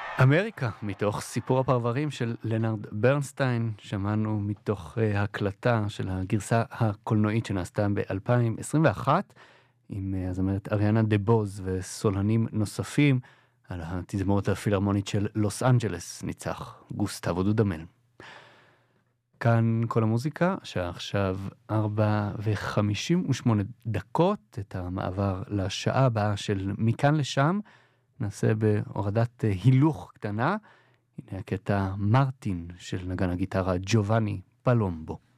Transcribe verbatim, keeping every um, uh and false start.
אמריקה, מתוך סיפור הפרברים של לנארד ברנסטיין, שמענו מתוך uh, הקלטה של הגרסה הקולנועית שנעשתה ב-אלפיים עשרים ואחת, עם uh, הזמרת אריאנה דה בוז וסולנים נוספים, על התזמורת הפילהרמונית של לוס אנג'לס ניצח גוסטבו דודמל. כאן כל המוזיקה, שעכשיו ארבע וחמישים ושמונה דקות, את המעבר לשעה הבאה של מכאן לשם, נעשה בהורדת הילוך קטנה. הנה הקטע מרטין של נגן הגיטרה ג'ובאני פלומבו.